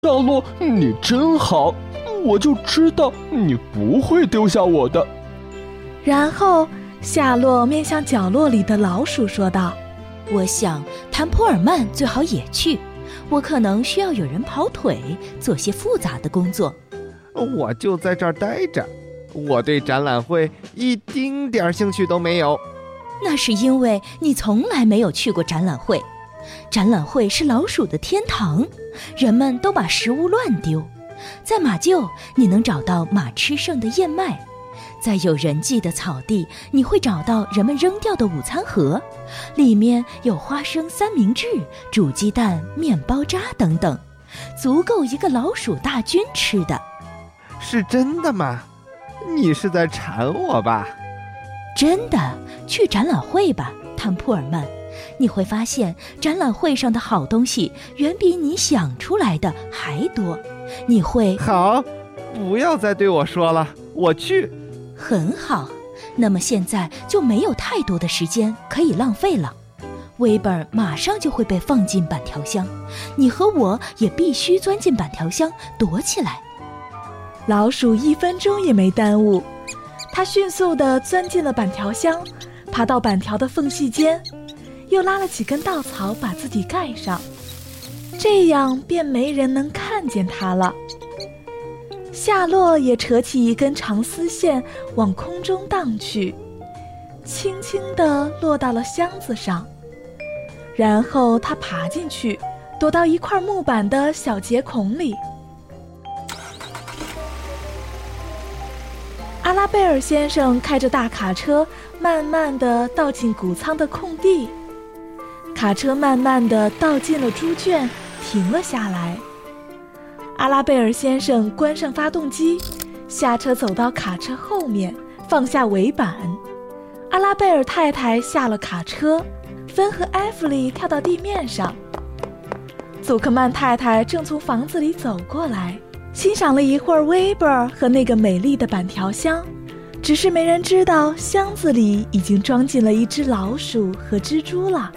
夏洛，你真好，我就知道你不会丢下我的。 然后夏洛面向角落里的老鼠说道： 我想谭普尔曼最好也去，我可能需要有人跑腿，做些复杂的工作。 我就在这儿待着，我对展览会一丁点兴趣都没有。 那是因为你从来没有去过展览会。展览会是老鼠的天堂，人们都把食物乱丢。在马厩，你能找到马吃剩的燕麦；在有人迹的草地，你会找到人们扔掉的午餐盒，里面有花生三明治、煮鸡蛋、面包渣等等，足够一个老鼠大军吃的。 是真的吗？你是在馋我吧？ 真的，去展览会吧，谭普尔曼。你会发现展览会上的好东西远比你想出来的还多。你会…… 好，不要再对我说了，我去。 很好，那么现在就没有太多的时间可以浪费了。威本马上就会被放进板条箱，你和我也必须钻进板条箱躲起来。 老鼠1分钟也没耽误，它迅速地钻进了板条箱，爬到板条的缝隙间，又拉了几根稻草把自己盖上，这样便没人能看见它了。夏洛也扯起一根长丝线往空中荡去，轻轻地落到了箱子上，然后他爬进去，躲到一块木板的小结孔里。阿拉贝尔先生开着大卡车慢慢地倒进谷仓的空地，卡车慢慢地倒进了猪圈，停了下来。阿拉贝尔先生关上发动机，下车走到卡车后面，放下尾板。阿拉贝尔太太下了卡车，芬和埃弗利跳到地面上。祖克曼太太正从房子里走过来，欣赏了一会儿威伯尔和那个美丽的板条箱，只是没人知道箱子里已经装进了一只老鼠和蜘蛛了。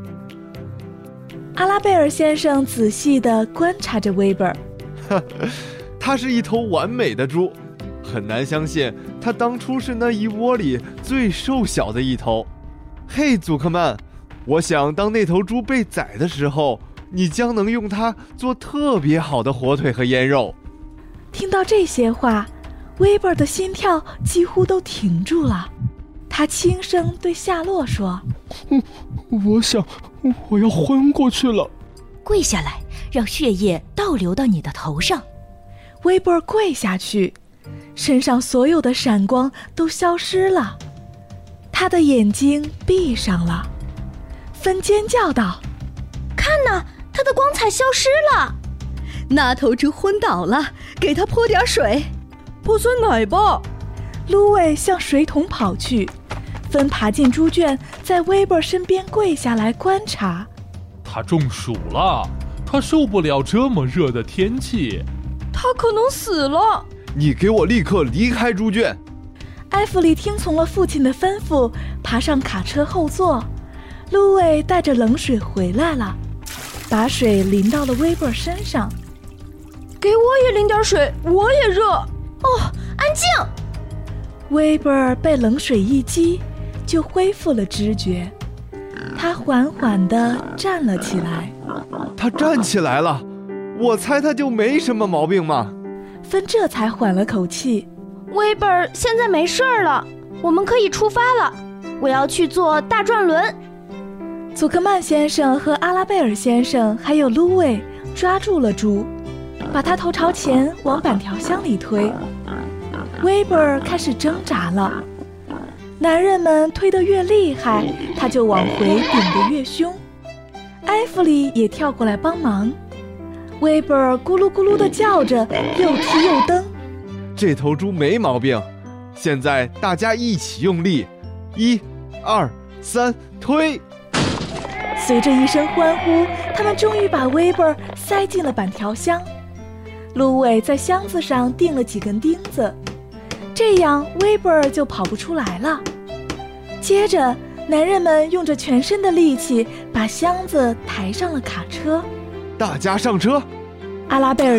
阿拉贝尔先生仔细地观察着威伯尔， 它是一头完美的猪，很难相信它当初是那一窝里最瘦小的一头。嘿，祖克曼，我想当那头猪被宰的时候，你将能用它做特别好的火腿和腌肉。 听到这些话，威伯尔的心跳几乎都停住了。他轻声对夏洛说： 我想我要昏过去了。 跪下来，让血液倒流到你的头上。 威伯尔跪下去，身上所有的闪光都消失了，他的眼睛闭上了。芬尖叫道： 看哪，他的光彩消失了！ 那头猪昏倒了，给他泼点水。 泼酸奶吧。 芦苇向水桶跑去，芬爬进猪圈，在威伯尔身边跪下来观察。 他中暑了，他受不了这么热的天气。 他可能死了。 你给我立刻离开猪圈。 埃弗里听从了父亲的吩咐，爬上卡车后座。芦苇带着冷水回来了，把水淋到了威伯尔身上。 给我也淋点水，我也热。 哦，安静！ 威伯尔被冷水一激，就恢复了知觉。他缓缓地站了起来。 他站起来了，我猜他就没什么毛病嘛。 芬这才缓了口气。 威伯尔现在没事了，我们可以出发了。我要去坐大转轮。 祖克曼先生和阿拉贝尔先生还有芦苇抓住了猪，把它头朝前往板条箱里推。威伯尔开始挣扎了，男人们推得越厉害，他就往回顶得越凶。埃弗里也跳过来帮忙。威伯尔咕噜咕噜地叫着，又踢又蹬。 这头猪没毛病，现在大家一起用力，1、2、3，推！ 随着一声欢呼，他们终于把威伯尔塞进了板条箱。芦苇在箱子上钉了几根钉子，这样威伯尔就跑不出来了。接着，男人们用着全身的力气把箱子抬上了卡车。 大家上车！ 阿拉贝尔